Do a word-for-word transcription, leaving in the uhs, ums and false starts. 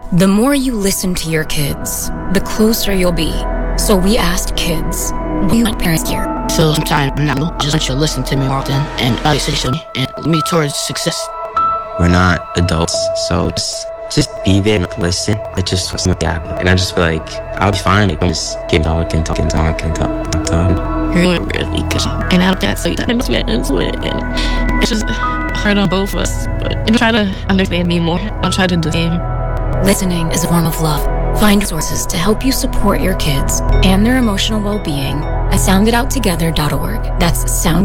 The more you listen to your kids, the closer you'll be. So we asked kids, we want parents here. So sometimes now, just want you to listen to me more often and obviously me and lead me towards success. We're not adults, so just, just be there and listen. It just was not that. And I just feel like I'll be fine if I'm just keep talking, talking, talking, talking, talking. Really, really good. And out of that, so you got to get into it. And it's just hard on both of us. But you try to understand me more. I'll try to do the same. Listening is a form of love. Find resources to help you support your kids and their emotional well-being at sound it out together dot org. That's sound